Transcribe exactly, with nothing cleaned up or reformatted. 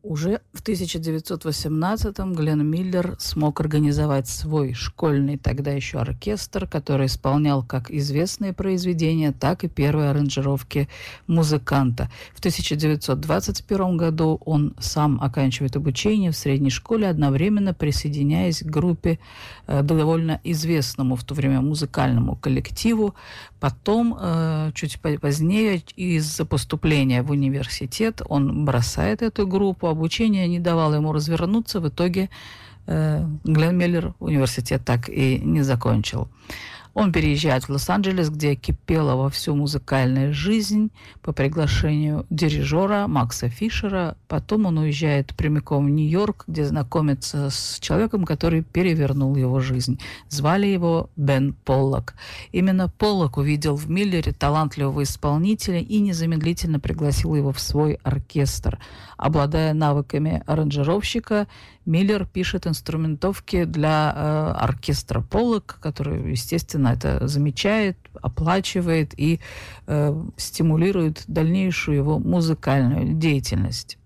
Уже в тысяча девятьсот восемнадцатом Глен Миллер смог организовать свой школьный тогда еще оркестр, который исполнял как известные произведения, так и первые аранжировки музыканта. В тысяча девятьсот двадцать первом году он сам оканчивает обучение в средней школе, одновременно присоединяясь к группе э, довольно известному в то время музыкальному коллективу. Потом, э, чуть позднее, из-за поступления в университет он бросает эту группу. Обучение не давало ему развернуться. В итоге э, Глен Миллер университет так и не закончил. Он переезжает в Лос-Анджелес, где кипела вовсю музыкальная жизнь по приглашению дирижера Макса Фишера. Потом он уезжает прямиком в Нью-Йорк, где знакомится с человеком, который перевернул его жизнь. Звали его Бен Поллок. Именно Поллок увидел в Миллере талантливого исполнителя и незамедлительно пригласил его в свой оркестр. Обладая навыками аранжировщика, Миллер пишет инструментовки для э, оркестра Поллок, который, естественно, это замечает, оплачивает и э, стимулирует дальнейшую его музыкальную деятельность.